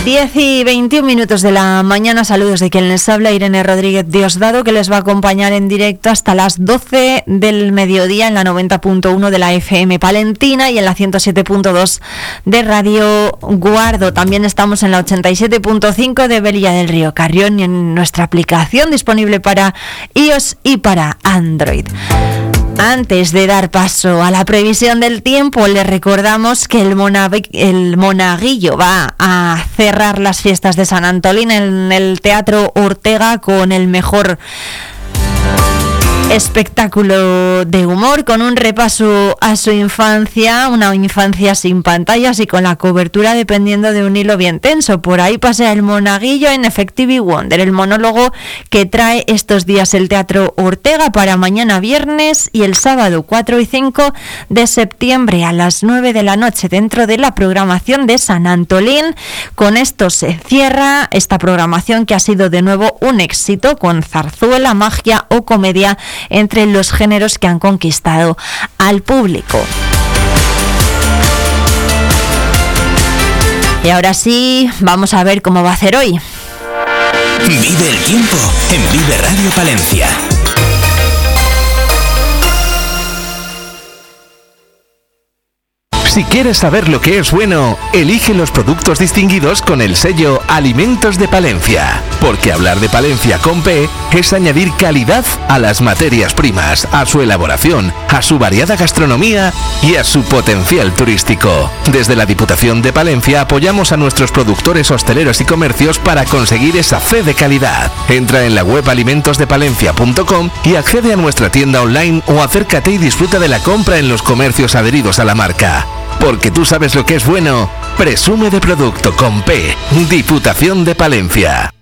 10:21 de la mañana, saludos de quien les habla, Irene Rodríguez Diosdado, que les va a acompañar en directo hasta las 12 del mediodía en la 90.1 de la FM Palentina y en la 107.2 de Radio Guardo. También estamos en la 87.5 de Velilla del Río Carrión y en nuestra aplicación disponible para iOS y para Android. Antes de dar paso a la previsión del tiempo, les recordamos que el Monaguillo va a cerrar las fiestas de San Antolín en el Teatro Ortega con el mejor espectáculo de humor, con un repaso a su infancia, una infancia sin pantallas y con la cobertura dependiendo de un hilo bien tenso. Por ahí pasea el Monaguillo en Effective Wonder, el monólogo que trae estos días el Teatro Ortega para mañana viernes y el sábado 4 y 5 de septiembre a las 9 de la noche dentro de la programación de San Antolín. Con esto se cierra esta programación que ha sido de nuevo un éxito, con zarzuela, magia o comedia entre los géneros que han conquistado al público. Y ahora sí, vamos a ver cómo va a hacer hoy. Vive el tiempo en Vive Radio Palencia. Si quieres saber lo que es bueno, elige los productos distinguidos con el sello Alimentos de Palencia. Porque hablar de Palencia con P es añadir calidad a las materias primas, a su elaboración, a su variada gastronomía y a su potencial turístico. Desde la Diputación de Palencia apoyamos a nuestros productores hosteleros y comercios para conseguir esa C de calidad. Entra en la web alimentosdepalencia.com y accede a nuestra tienda online o acércate y disfruta de la compra en los comercios adheridos a la marca. Porque tú sabes lo que es bueno, presume de producto con P. Diputación de Palencia.